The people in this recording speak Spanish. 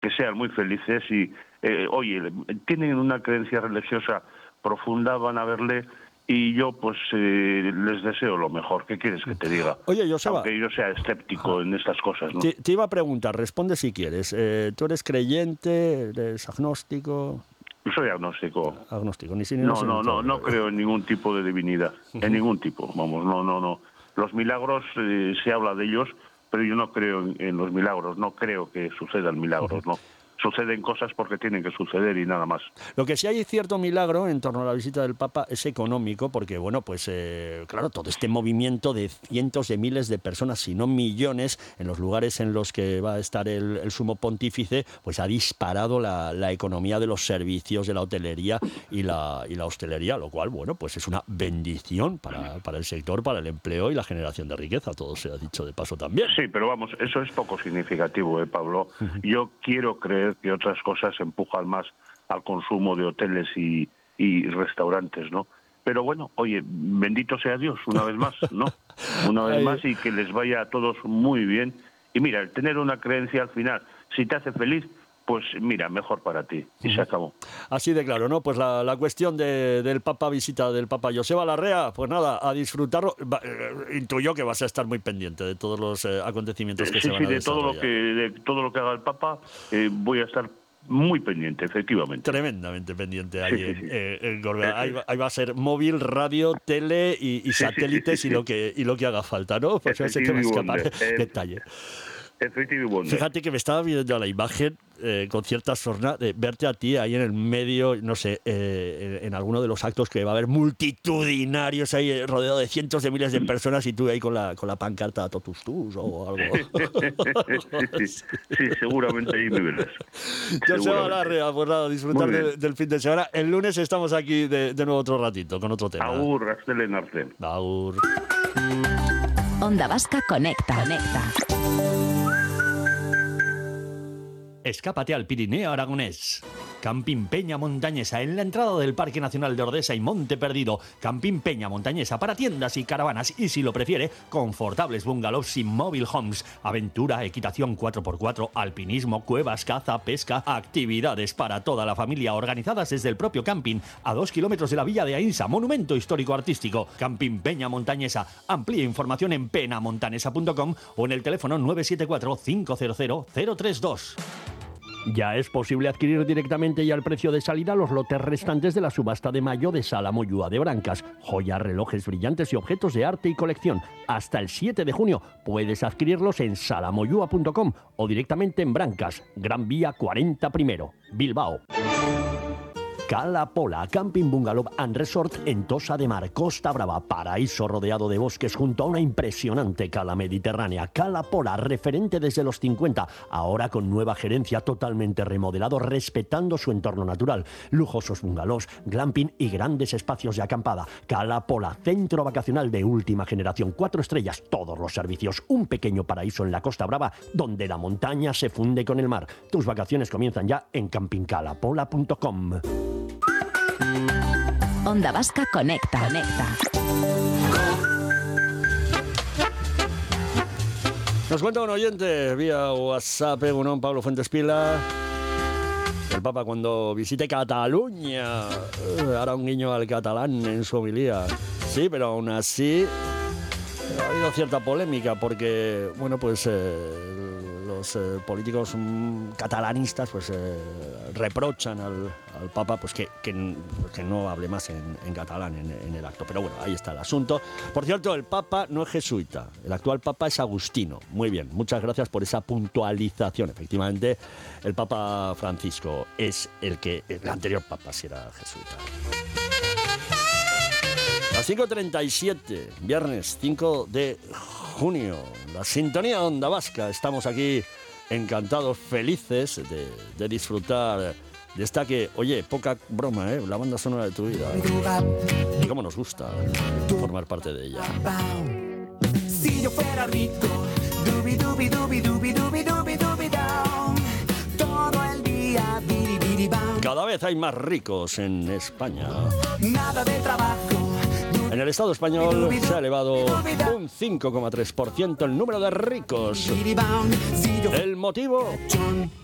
que sean muy felices y, oye, tienen una creencia religiosa profunda, van a verle y yo pues les deseo lo mejor. ¿Qué quieres que te diga? Oye, Joseba, aunque yo sea escéptico en estas cosas, ¿no? Te iba a preguntar, responde si quieres. ¿Tú eres creyente? ¿Eres agnóstico? Soy agnóstico. Agnóstico, ni sin No creo en ningún tipo de divinidad, en ningún tipo, vamos, no. Los milagros, se habla de ellos, pero yo no creo en los milagros, no creo que sucedan milagros, no. Suceden cosas porque tienen que suceder y nada más. Lo que sí hay cierto milagro en torno a la visita del Papa es económico, porque, bueno, pues, claro, todo este movimiento de cientos de miles de personas, si no millones, en los lugares en los que va a estar el sumo pontífice, pues ha disparado la economía de los servicios, de la hotelería y la hostelería, lo cual, bueno, pues es una bendición para el sector, para el empleo y la generación de riqueza, todo se ha dicho de paso también. Sí, pero vamos, eso es poco significativo, Pablo. Yo quiero creer que otras cosas empujan más al consumo de hoteles y restaurantes, ¿no? Pero bueno, oye, bendito sea Dios, una vez más, ¿no? Una vez más, y que les vaya a todos muy bien. Y mira, el tener una creencia al final, si te hace feliz, pues mira, mejor para ti. Y se acabó. Así de claro, ¿no? Pues la cuestión del Papa, visita del Papa Joseba Larrea, pues nada, a disfrutarlo. Intuyo que vas a estar muy pendiente de todos los acontecimitos que se van a desarrollar. De todo lo que haga el Papa, voy a estar muy pendiente, efectivamente. Tremendamente pendiente ahí en Gorbea. Ahí va a ser móvil, radio, tele y satélites. Y lo que haga falta, ¿no? Pues no se te va a escapar detalle. Fíjate que me estaba viendo la imagen con cierta sorna de verte a ti ahí en el medio, no sé, en alguno de los actos que va a haber multitudinarios ahí rodeado de cientos de miles de personas y tú ahí con la pancarta Totus Tus o algo. Sí, seguramente ahí me verás. Joseba Larrea, pues nada, disfrutar del fin de semana. El lunes estamos aquí de nuevo otro ratito con otro tema. Agur, Astelen Arten. Agur. Onda Vasca Conecta. Escápate al Pirineo aragonés. Camping Peña Montañesa, en la entrada del Parque Nacional de Ordesa y Monte Perdido. Camping Peña Montañesa para tiendas y caravanas y, si lo prefiere, confortables bungalows y mobile homes. Aventura, equitación 4x4, alpinismo, cuevas, caza, pesca, actividades para toda la familia organizadas desde el propio camping, a 2 kilómetros de la Villa de Aínsa, monumento histórico artístico. Camping Peña Montañesa. Amplía información en penamontanesa.com o en el teléfono 974 500 032. Ya es posible adquirir directamente y al precio de salida los lotes restantes de la subasta de mayo de Sala Moyúa de Brancas. Joyas, relojes brillantes y objetos de arte y colección. Hasta el 7 de junio puedes adquirirlos en salamoyúa.com o directamente en Brancas, Gran Vía 40 primero, Bilbao. Cala Pola, Camping Bungalow and Resort en Tossa de Mar, Costa Brava, paraíso rodeado de bosques junto a una impresionante cala mediterránea. Cala Pola, referente desde los 50, ahora con nueva gerencia, totalmente remodelado, respetando su entorno natural. Lujosos bungalows, glamping y grandes espacios de acampada. Cala Pola, centro vacacional de última generación, 4 estrellas, todos los servicios. Un pequeño paraíso en la Costa Brava, donde la montaña se funde con el mar. Tus vacaciones comienzan ya en campingcalapola.com. Onda Vasca Conecta. Nos cuenta un oyente vía WhatsApp, Pablo Fuentes Pila. El Papa, cuando visite Cataluña, hará un guiño al catalán en su homilía. Sí, pero aún así ha habido cierta polémica porque, bueno, pues los políticos catalanistas pues reprochan al Papa pues que no hable más en catalán en el acto. Pero bueno, ahí está el asunto. Por cierto, el Papa no es jesuita. El actual Papa es agustino. Muy bien, muchas gracias por esa puntualización. Efectivamente, el Papa Francisco es el anterior Papa sí era jesuita. Las 5:37, viernes 5 de junio, la sintonía Onda Vasca. Estamos aquí encantados, felices de disfrutar de esta que, oye, poca broma, la banda sonora de tu vida. Y cómo nos gusta formar parte de ella. Si yo fuera rico, dubi dubi dubi dubi dubi dubi dubi down, todo el día biri biri bam. Cada vez hay más ricos en España. Nada de trabajo. En el Estado español se ha elevado un 5,3% el número de ricos. ¿El motivo?